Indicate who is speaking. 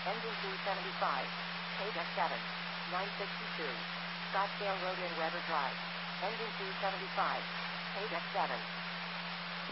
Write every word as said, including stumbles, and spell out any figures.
Speaker 1: Engine two seventy-five. Page F seven. nine sixty-two. Scottsdale Road in Weber Drive. Engine two seventy-five. Page F seven.